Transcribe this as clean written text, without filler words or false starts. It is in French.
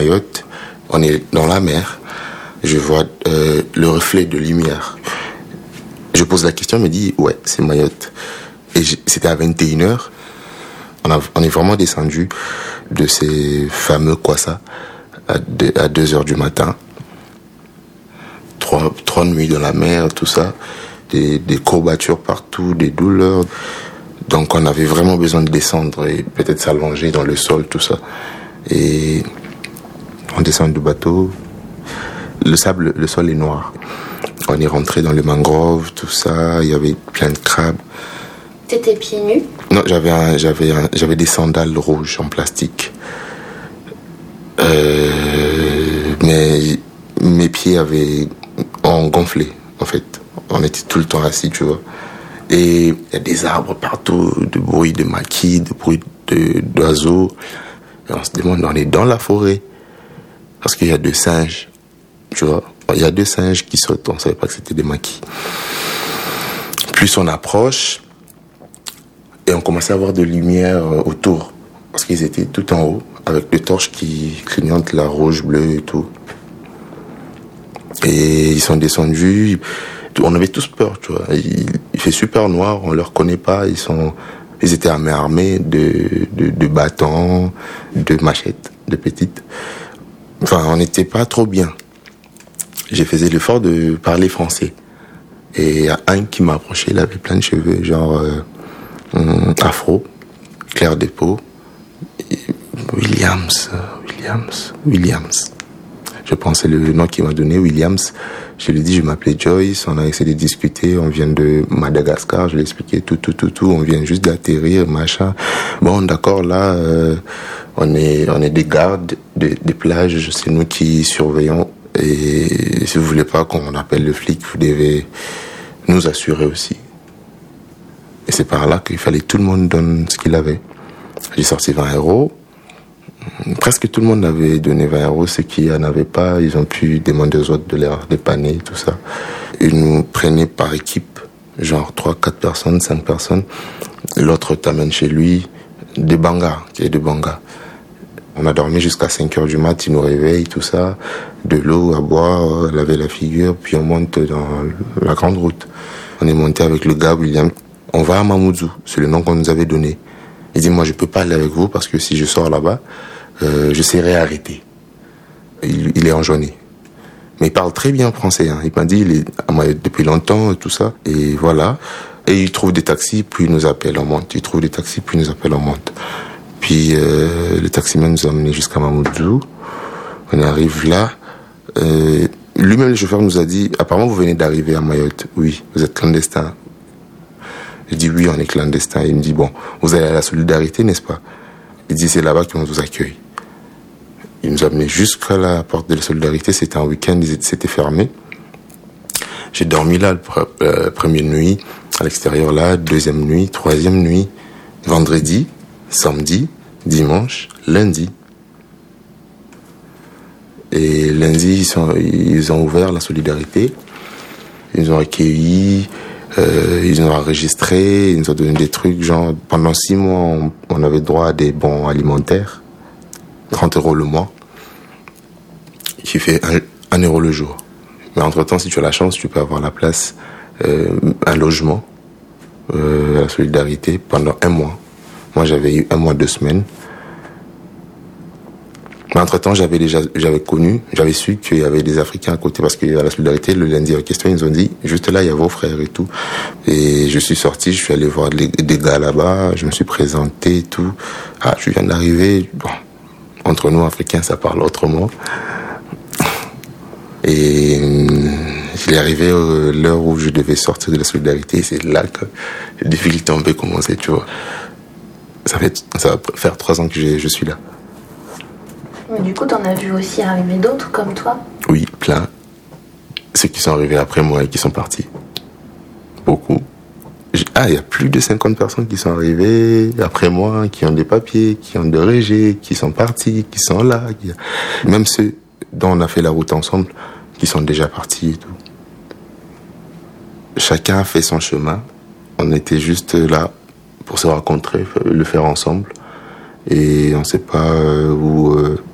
Mayotte, on est dans la mer, je vois le reflet de lumière. Je pose la question, elle me dit, ouais, c'est Mayotte. Et c'était à 21h. On est vraiment descendu de ces fameux Kwassa à 2h du matin. Trois nuits dans la mer, tout ça. Des courbatures partout, des douleurs. Donc on avait vraiment besoin de descendre et peut-être s'allonger dans le sol, tout ça. Et on descend du bateau. Le sol est noir. On est rentré dans le mangrove, tout ça. Il y avait plein de crabes. T'étais pieds nus? Non, j'avais des sandales rouges en plastique. Mais mes pieds ont gonflé, en fait. On était tout le temps assis, tu vois. Et il y a des arbres partout, de bruit de maquis, de bruit d'oiseaux. Et on se demande, on est dans la forêt. Parce qu'il y a 2 singes, tu vois. Il y a 2 singes qui sautent, on ne savait pas que c'était des maquis. Plus on approche, et on commençait à avoir de lumière autour. Parce qu'ils étaient tout en haut, avec des torches qui clignotent, la rouge, bleue et tout. Et ils sont descendus. On avait tous peur, tu vois. Il fait super noir, on ne les reconnaît pas. Ils étaient armés de bâtons, de machettes, de petites. Enfin, on n'était pas trop bien. J'ai fait l'effort de parler français. Et il y a un qui m'a approché, il avait plein de cheveux, genre afro, clair de peau. Williams. Je pensais le nom qu'il m'a donné, Williams. Je lui ai dit, je m'appelais Joyce, on a essayé de discuter, on vient de Madagascar, je lui ai expliqué tout, on vient juste d'atterrir, machin. Bon, d'accord, là, on est des gardes des plages, c'est nous qui surveillons. Et si vous voulez pas qu'on appelle le flic, vous devez nous assurer aussi. Et c'est par là qu'il fallait que tout le monde donne ce qu'il avait. J'ai sorti 20 €. Presque tout le monde avait donné 20 €. Ceux qui n'en avaient pas, ils ont pu demander aux autres de les dépanner, tout ça. Ils nous prenaient par équipe, genre 3, 4 personnes, 5 personnes. L'autre t'amène chez lui des bangas, qui est de bangas. On a dormi jusqu'à 5h du mat, ils nous réveillent, tout ça. De l'eau à boire, laver la figure, puis on monte dans la grande route. On est monté avec le gars, William. On va à Mamoudzou, c'est le nom qu'on nous avait donné. Il dit, moi je peux pas aller avec vous parce que si je sors là-bas, je serai arrêté. Il est enjoué. Mais il parle très bien français. Hein. Il m'a dit, il est à Mayotte depuis longtemps et tout ça. Et voilà. Et il trouve des taxis, puis il nous appelle, on monte. Il trouve des taxis, puis il nous appelle, on monte. Puis le taximan nous a emmenés jusqu'à Mamoudzou. On arrive là. Lui-même, le chauffeur nous a dit, apparemment vous venez d'arriver à Mayotte. Oui, vous êtes clandestin. Je dis oui, on est clandestin. Il me dit, bon, vous allez à la Solidarité, n'est-ce pas? Il dit, c'est là-bas qu'on vous accueille. Il nous a amenés jusqu'à la porte de la Solidarité. C'était un week-end, c'était fermé. J'ai dormi là la première nuit, à l'extérieur là, deuxième nuit, troisième nuit, vendredi, samedi, dimanche, lundi. Et lundi, ils ont ouvert la Solidarité. Ils nous ont accueillis. Ils nous ont enregistrés, ils nous ont donné des trucs, genre pendant 6 mois, on avait droit à des bons alimentaires, 30 € le mois, qui fait 1 € le jour. Mais entre-temps, si tu as la chance, tu peux avoir la place, un logement, à la Solidarité, pendant 1 mois. Moi, j'avais eu 1 mois, 2 semaines. Mais entre-temps, j'avais su qu'il y avait des Africains à côté, parce qu'à la Solidarité, le lundi en question, ils nous ont dit, juste là, il y a vos frères et tout. Et je suis sorti, je suis allé voir des gars là-bas, je me suis présenté et tout. Ah, je viens d'arriver. Bon, entre nous, Africains, ça parle autrement. Et il est arrivé l'heure où je devais sortir de la Solidarité, c'est là que les difficultés ont commencé, tu vois. Ça va faire 3 ans que je suis là. Mais du coup, t'en as vu aussi arriver d'autres comme toi? Oui, plein. Ceux qui sont arrivés après moi et qui sont partis. Beaucoup. Il y a plus de 50 personnes qui sont arrivées après moi, qui ont des papiers, qui ont des régés, qui sont partis, qui sont là. Même ceux dont on a fait la route ensemble, qui sont déjà partis et tout. Chacun a fait son chemin. On était juste là pour se rencontrer, le faire ensemble. Et on ne sait pas où